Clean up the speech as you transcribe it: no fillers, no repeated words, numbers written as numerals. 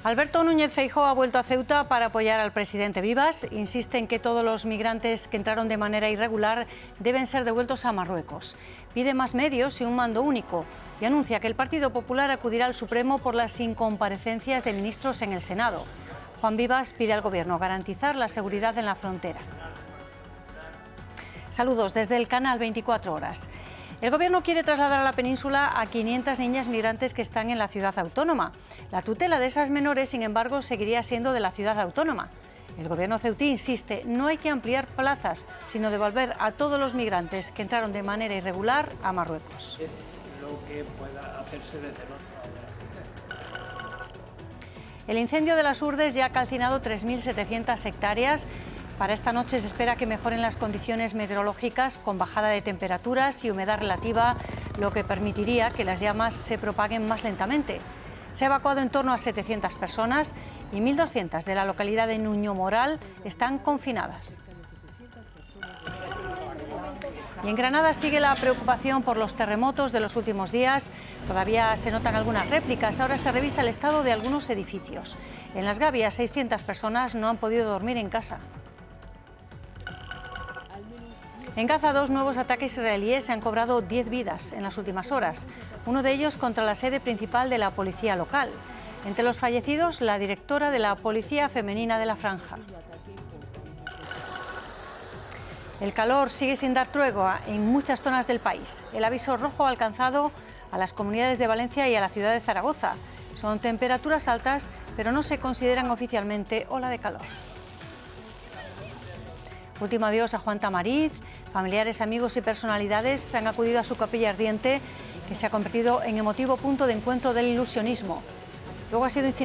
Alberto Núñez Feijóo ha vuelto a Ceuta para apoyar al presidente Vivas. Insiste en que todos los migrantes que entraron de manera irregular deben ser devueltos a Marruecos. Pide más medios y un mando único y anuncia que el Partido Popular acudirá al Supremo por las incomparecencias de ministros en el Senado. Juan Vivas pide al Gobierno garantizar la seguridad en la frontera. Saludos desde el canal 24 Horas. El Gobierno quiere trasladar a la península a 500 niñas migrantes que están en la ciudad autónoma. La tutela de esas menores, sin embargo, seguiría siendo de la ciudad autónoma. El Gobierno ceutí insiste, no hay que ampliar plazas, sino devolver a todos los migrantes que entraron de manera irregular a Marruecos. El incendio de las Urdes ya ha calcinado 3.700 hectáreas. Para esta noche se espera que mejoren las condiciones meteorológicas con bajada de temperaturas y humedad relativa, lo que permitiría que las llamas se propaguen más lentamente. Se ha evacuado en torno a 700 personas y 1.200 de la localidad de Nuño Moral están confinadas. Y en Granada sigue la preocupación por los terremotos de los últimos días. Todavía se notan algunas réplicas. Ahora se revisa el estado de algunos edificios. En Las Gavias, 600 personas no han podido dormir en casa. En Gaza, 2 nuevos ataques israelíes se han cobrado 10 vidas en las últimas horas, uno de ellos contra la sede principal de la policía local. Entre los fallecidos, la directora de la Policía Femenina de la Franja. El calor sigue sin dar tregua en muchas zonas del país. El aviso rojo ha alcanzado a las comunidades de Valencia y a la ciudad de Zaragoza. Son temperaturas altas, pero no se consideran oficialmente ola de calor. Último adiós a Juan Tamariz. Familiares, amigos y personalidades han acudido a su capilla ardiente, que se ha convertido en emotivo punto de encuentro del ilusionismo. Luego ha sido